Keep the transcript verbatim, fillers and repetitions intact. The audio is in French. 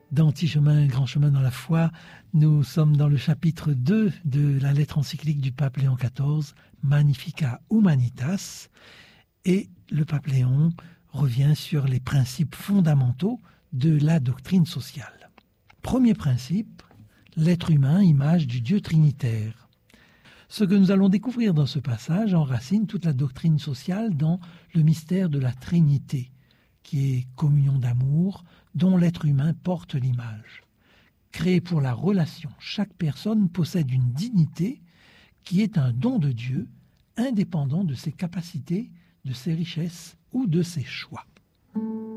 Dans Petit chemin, grand chemin dans la foi, nous sommes dans le chapitre deux de la lettre encyclique du pape Léon quatorze, Magnificat Humanitas, et le pape Léon revient sur les principes fondamentaux de la doctrine sociale. Premier principe, l'être humain, image du Dieu trinitaire. Ce que nous allons découvrir dans ce passage enracine toute la doctrine sociale dans le mystère de la Trinité, qui est communion d'amour, dont l'être humain porte l'image. Créé pour la relation, chaque personne possède une dignité qui est un don de Dieu, indépendant de ses capacités, de ses richesses ou de ses choix.